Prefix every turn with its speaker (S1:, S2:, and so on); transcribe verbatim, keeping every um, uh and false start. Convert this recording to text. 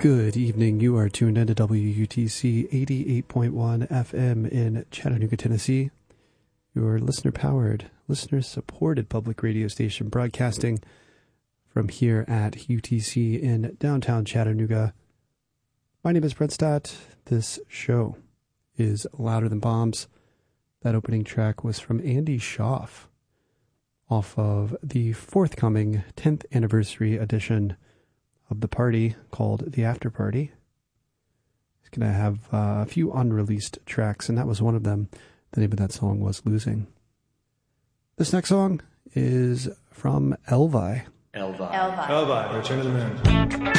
S1: Good evening. You are tuned into W U T C eighty-eight point one F M in Chattanooga, Tennessee. Your listener-powered, listener-supported public radio station broadcasting from here at U T C in downtown Chattanooga. My name is Brent Stott. This show is Louder Than Bombs. That opening track was from Andy Schaaf off of the forthcoming tenth anniversary edition of the party called The After Party. It's going to have uh, a few unreleased tracks, and that was one of them. The name of that song was Losing. This next song is from Elvi.
S2: Elvi.
S3: Elvi.
S4: Elvi, Return to the Moon.